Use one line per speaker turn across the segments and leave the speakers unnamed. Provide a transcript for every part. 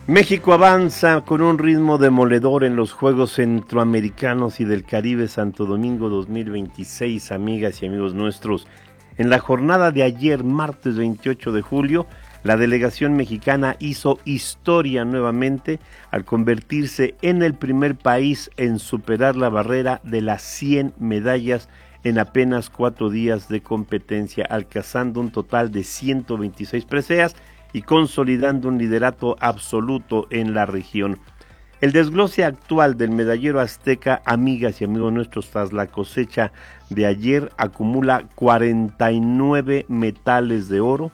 México avanza con un ritmo demoledor en los Juegos Centroamericanos y del Caribe Santo Domingo 2026, amigas y amigos nuestros. En la jornada de ayer, martes 28 de julio, la delegación mexicana hizo historia nuevamente al convertirse en el primer país en superar la barrera de las 100 medallas en apenas 4 días de competencia, alcanzando un total de 126 preseas y consolidando un liderato absoluto en la región. El desglose actual del medallero azteca, amigas y amigos nuestros, tras la cosecha de ayer, acumula 49 metales de oro,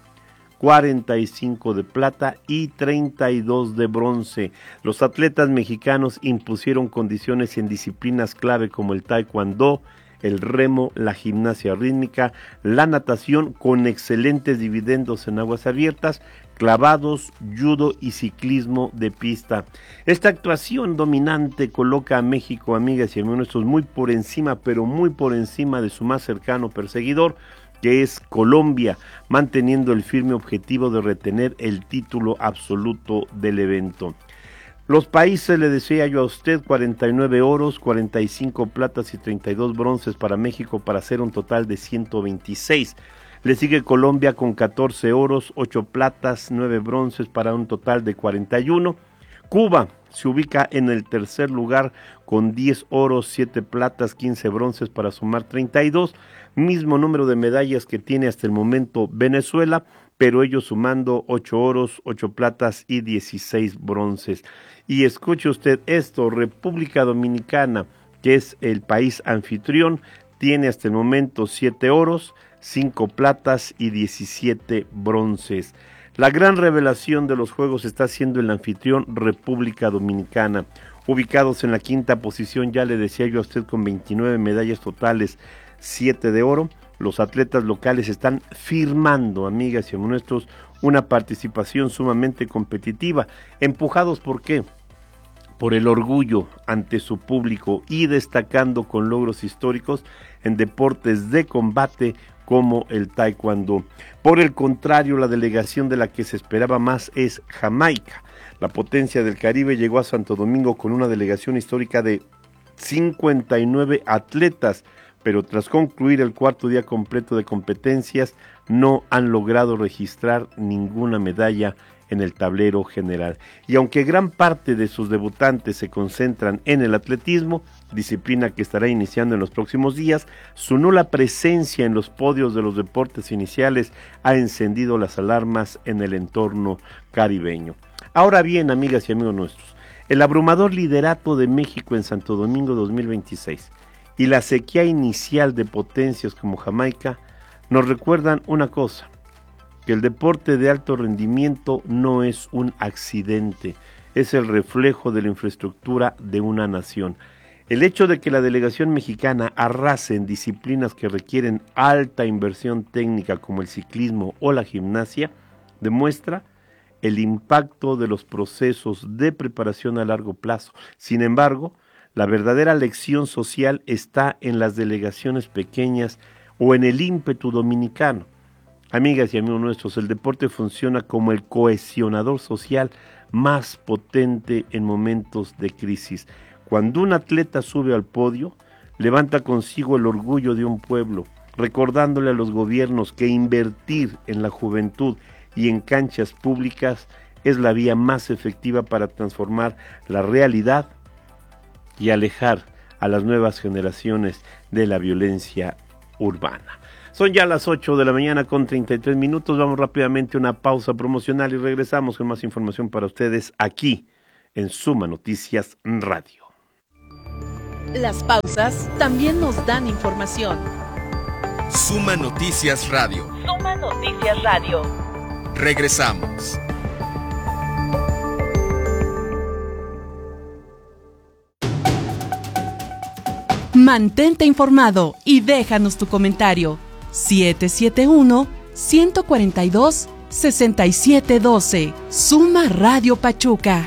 45 de plata y 32 de bronce. Los atletas mexicanos impusieron condiciones en disciplinas clave como el taekwondo, el remo, la gimnasia rítmica, la natación, con excelentes dividendos en aguas abiertas, clavados, judo y ciclismo de pista. Esta actuación dominante coloca a México, amigas y amigos nuestros, muy por encima, pero muy por encima de su más cercano perseguidor, que es Colombia, manteniendo el firme objetivo de retener el título absoluto del evento. Los países, le decía yo a usted, 49 oros, 45 platas y 32 bronces para México, para hacer un total de 126. Le sigue Colombia con 14 oros, 8 platas, 9 bronces para un total de 41. Cuba se ubica en el tercer lugar con 10 oros, 7 platas, 15 bronces para sumar 32. Mismo número de medallas que tiene hasta el momento Venezuela, pero ellos sumando 8 oros, 8 platas y 16 bronces. Y escuche usted esto, República Dominicana, que es el país anfitrión, tiene hasta el momento 7 oros, 5 platas y 17 bronces. La gran revelación de los Juegos está siendo el anfitrión República Dominicana, ubicados en la quinta posición, ya le decía yo a usted, con 29 medallas totales, 7 de oro. Los atletas locales están firmando, amigas y amigos nuestros, una participación sumamente competitiva. ¿Empujados por qué? Por el orgullo ante su público y destacando con logros históricos en deportes de combate como el taekwondo. Por el contrario, la delegación de la que se esperaba más es Jamaica. La potencia del Caribe llegó a Santo Domingo con una delegación histórica de 59 atletas, pero tras concluir el cuarto día completo de competencias, no han logrado registrar ninguna medalla en el tablero general. Y aunque gran parte de sus debutantes se concentran en el atletismo, disciplina que estará iniciando en los próximos días, su nula presencia en los podios de los deportes iniciales ha encendido las alarmas en el entorno caribeño. Ahora bien, amigas y amigos nuestros, el abrumador liderato de México en Santo Domingo 2026 y la sequía inicial de potencias como Jamaica nos recuerdan una cosa: que el deporte de alto rendimiento no es un accidente, es el reflejo de la infraestructura de una nación. El hecho de que la delegación mexicana arrase en disciplinas que requieren alta inversión técnica como el ciclismo o la gimnasia demuestra el impacto de los procesos de preparación a largo plazo. Sin embargo, la verdadera lección social está en las delegaciones pequeñas o en el ímpetu dominicano. Amigas y amigos nuestros, el deporte funciona como el cohesionador social más potente en momentos de crisis. Cuando un atleta sube al podio, levanta consigo el orgullo de un pueblo, recordándole a los gobiernos que invertir en la juventud y en canchas públicas es la vía más efectiva para transformar la realidad y alejar a las nuevas generaciones de la violencia urbana. Son ya las 8 de la mañana con 33 minutos. Vamos rápidamente a una pausa promocional y regresamos con más información para ustedes aquí en Suma Noticias Radio.
Las pausas también nos dan información.
Suma Noticias Radio.
Suma Noticias Radio.
Regresamos.
Mantente informado y déjanos tu comentario. 771-142-6712. Suma Radio Pachuca.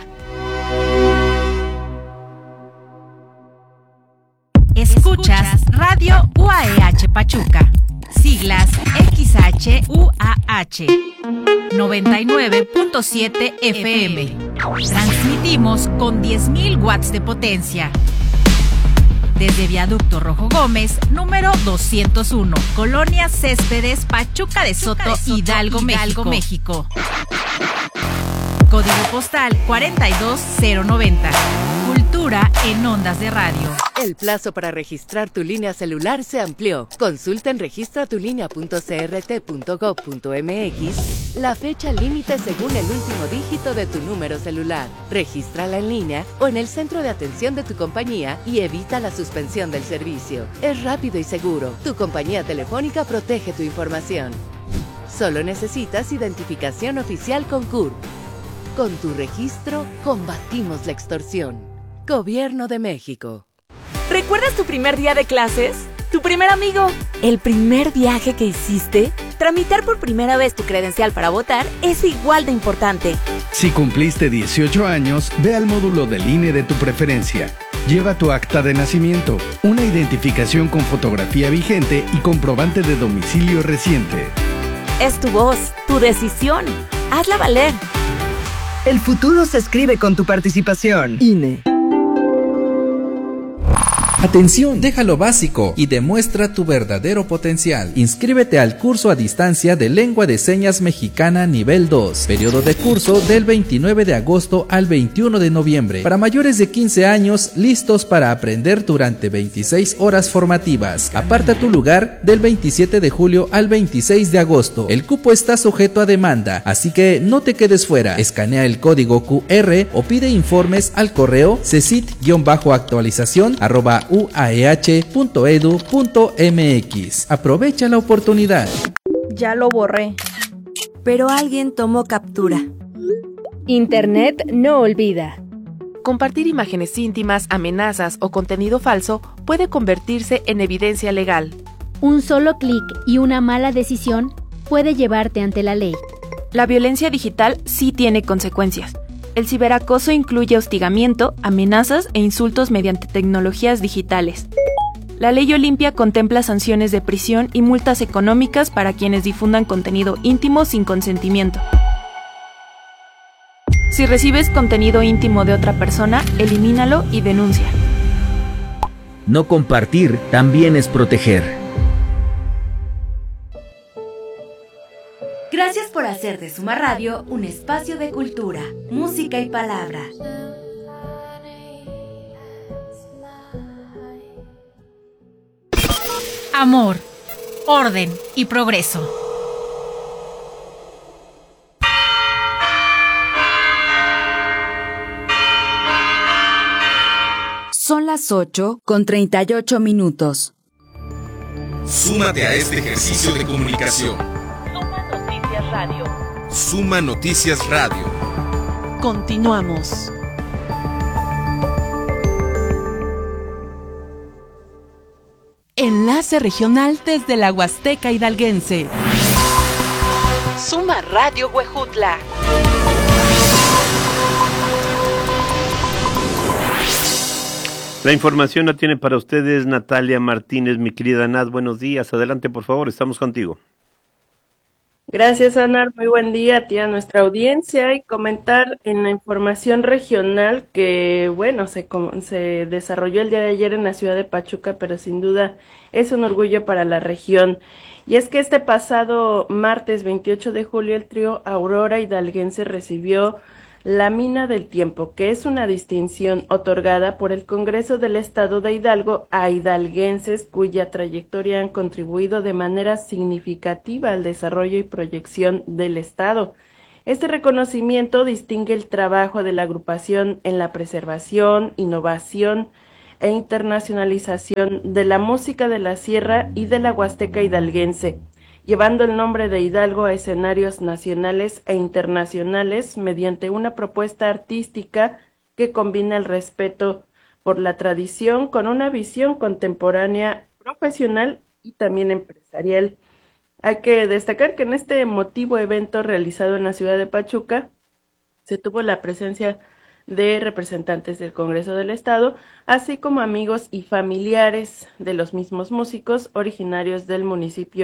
Escuchas Radio UAEH Pachuca. Siglas XHUAH. 99.7 FM. Transmitimos con 10.000 watts de potencia. Desde Viaducto Rojo Gómez, número 201, Colonia Céspedes, Pachuca de Soto, Hidalgo, México. Código postal 42090. Cultura en ondas de radio.
El plazo para registrar tu línea celular se amplió. Consulta en registratulínea.crt.gov.mx la fecha límite según el último dígito de tu número celular. Regístrala en línea o en el centro de atención de tu compañía y evita la suspensión del servicio. Es rápido y seguro. Tu compañía telefónica protege tu información. Solo necesitas identificación oficial con CURP. Con tu registro, combatimos la extorsión. Gobierno de México.
¿Recuerdas tu primer día de clases? ¿Tu primer amigo? ¿El primer viaje que hiciste? Tramitar por primera vez tu credencial para votar es igual de importante.
Si cumpliste 18 años, ve al módulo del INE de tu preferencia. Lleva tu acta de nacimiento, una identificación con fotografía vigente y comprobante de domicilio reciente.
Es tu voz, tu decisión. Hazla valer.
El futuro se escribe con tu participación. INE.
Atención, deja lo básico y demuestra tu verdadero potencial. Inscríbete al curso a distancia de Lengua de Señas Mexicana Nivel 2. Periodo de curso del 29 de agosto al 21 de noviembre. Para mayores de 15 años, listos para aprender durante 26 horas formativas. Aparta tu lugar del 27 de julio al 26 de agosto. El cupo está sujeto a demanda, así que no te quedes fuera. Escanea el código QR o pide informes al correo cesit-actualización@uaeh.edu.mx. Aprovecha la oportunidad.
Ya lo borré.
Pero alguien tomó captura.
Internet no olvida.
Compartir imágenes íntimas, amenazas o contenido falso puede convertirse en evidencia legal.
Un solo clic y una mala decisión puede llevarte ante la ley.
La violencia digital sí tiene consecuencias. El ciberacoso incluye hostigamiento, amenazas e insultos mediante tecnologías digitales. La Ley Olimpia contempla sanciones de prisión y multas económicas para quienes difundan contenido íntimo sin consentimiento. Si recibes contenido íntimo de otra persona, elimínalo y denuncia.
No compartir también es proteger.
Gracias por hacer de Suma Radio un espacio de cultura, música y palabra. Amor, orden y progreso.
Son las 8:38.
Súmate a este ejercicio de comunicación.
Radio.
Suma Noticias Radio.
Continuamos. Enlace regional desde la Huasteca Hidalguense. Suma Radio Huejutla.
La información la tiene para ustedes Natalia Martínez, mi querida Nat. Buenos días. Adelante, por favor. Estamos contigo.
Gracias, Anar. Muy buen día a ti, a nuestra audiencia, y comentar en la información regional que, bueno, se desarrolló el día de ayer en la ciudad de Pachuca, pero sin duda es un orgullo para la región. Y es que este pasado martes 28 de julio el trío Aurora Hidalguense recibió la Mina del Tiempo, que es una distinción otorgada por el Congreso del Estado de Hidalgo a hidalguenses cuya trayectoria han contribuido de manera significativa al desarrollo y proyección del Estado. Este reconocimiento distingue el trabajo de la agrupación en la preservación, innovación e internacionalización de la música de la Sierra y de la Huasteca hidalguense, llevando el nombre de Hidalgo a escenarios nacionales e internacionales mediante una propuesta artística que combina el respeto por la tradición con una visión contemporánea, profesional y también empresarial. Hay que destacar que en este emotivo evento realizado en la ciudad de Pachuca se tuvo la presencia de representantes del Congreso del Estado, así como amigos y familiares de los mismos músicos originarios del municipio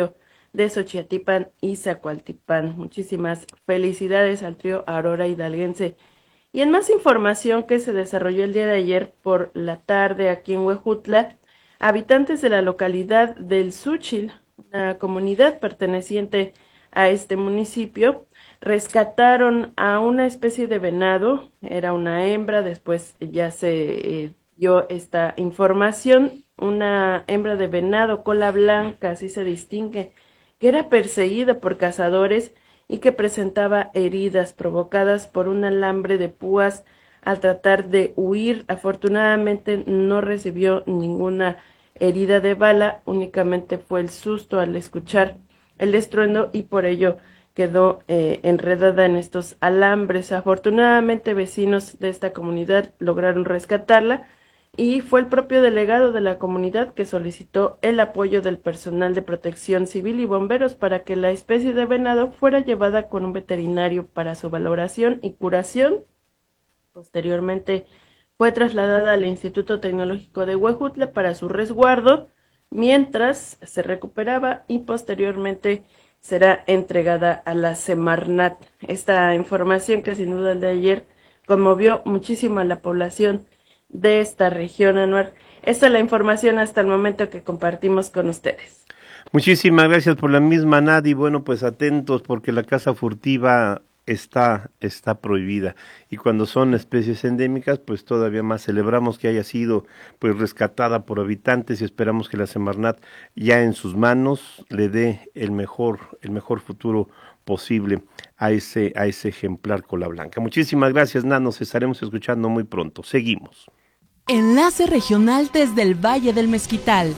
de Xochiatlán y Zacualtipán. Muchísimas felicidades al trío Aurora Hidalguense. Y en más información que se desarrolló el día de ayer por la tarde aquí en Huejutla, habitantes de la localidad del Xúchil, una comunidad perteneciente a este municipio, rescataron a una especie de venado, era una hembra, después ya se dio esta información, una hembra de venado cola blanca, así se distingue, que era perseguida por cazadores y que presentaba heridas provocadas por un alambre de púas al tratar de huir. Afortunadamente no recibió ninguna herida de bala, únicamente fue el susto al escuchar el estruendo y por ello quedó enredada en estos alambres. Afortunadamente vecinos de esta comunidad lograron rescatarla y fue el propio delegado de la comunidad que solicitó el apoyo del personal de protección civil y bomberos para que la especie de venado fuera llevada con un veterinario para su valoración y curación. Posteriormente fue trasladada al Instituto Tecnológico de Huejutla para su resguardo, mientras se recuperaba y posteriormente será entregada a la Semarnat. Esta información que sin duda el de ayer conmovió muchísimo a la población de esta región, Anuar. Esta es la información hasta el momento que compartimos con ustedes.
Muchísimas gracias por la misma, Nadi. Bueno, pues atentos porque la caza furtiva está prohibida y cuando son especies endémicas, pues todavía más. Celebramos que haya sido pues rescatada por habitantes y esperamos que la Semarnat ya en sus manos le dé el mejor futuro posible a ese ejemplar cola blanca. Muchísimas gracias, Nan, nos estaremos escuchando muy pronto. Seguimos.
Enlace regional desde el Valle del Mezquital.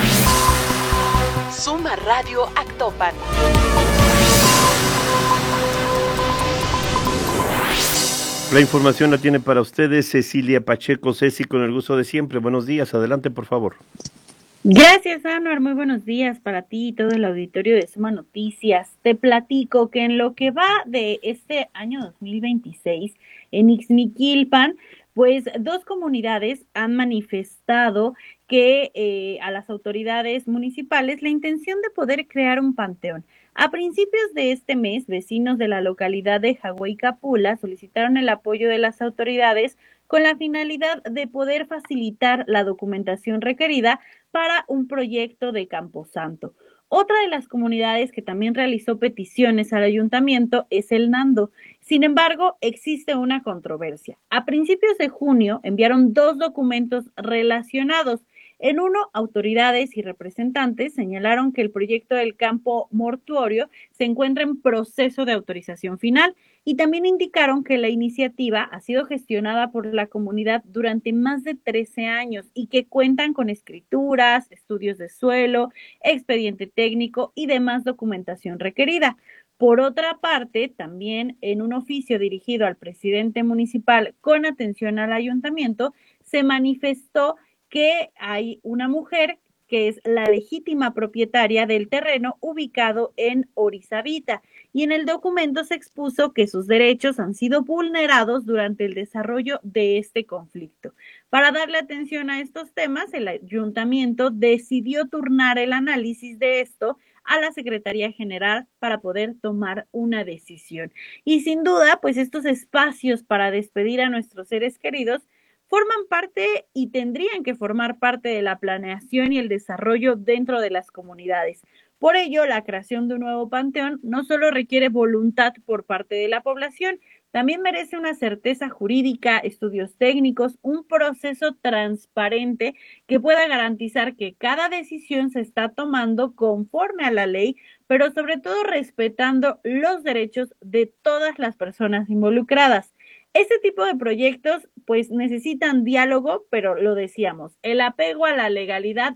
Suma Radio Actopan.
La información la tiene para ustedes Cecilia Pacheco. Ceci, con el gusto de siempre. Buenos días, adelante por favor.
Gracias, Anuar. Muy buenos días para ti y todo el auditorio de Suma Noticias. Te platico que en lo que va de este año 2026, en Ixmiquilpan, pues 2 comunidades han manifestado que a las autoridades municipales la intención de poder crear un panteón. A principios de este mes, vecinos de la localidad de Jahuaycapula solicitaron el apoyo de las autoridades con la finalidad de poder facilitar la documentación requerida para un proyecto de Camposanto. Otra de las comunidades que también realizó peticiones al ayuntamiento es el Nando. Sin embargo, existe una controversia. A principios de junio enviaron 2 documentos relacionados. En uno, autoridades y representantes señalaron que el proyecto del campo mortuorio se encuentra en proceso de autorización final y también indicaron que la iniciativa ha sido gestionada por la comunidad durante más de 13 años y que cuentan con escrituras, estudios de suelo, expediente técnico y demás documentación requerida. Por otra parte, también en un oficio dirigido al presidente municipal con atención al ayuntamiento, se manifestó que hay una mujer que es la legítima propietaria del terreno ubicado en Orizabita, y en el documento se expuso que sus derechos han sido vulnerados durante el desarrollo de este conflicto. Para darle atención a estos temas, el ayuntamiento decidió turnar el análisis de esto a la Secretaría General para poder tomar una decisión. Y sin duda, pues estos espacios para despedir a nuestros seres queridos forman parte y tendrían que formar parte de la planeación y el desarrollo dentro de las comunidades. Por ello, la creación de un nuevo panteón no solo requiere voluntad por parte de la población, también merece una certeza jurídica, estudios técnicos, un proceso transparente que pueda garantizar que cada decisión se está tomando conforme a la ley, pero sobre todo respetando los derechos de todas las personas involucradas. Este tipo de proyectos pues necesitan diálogo, pero lo decíamos, el apego a la legalidad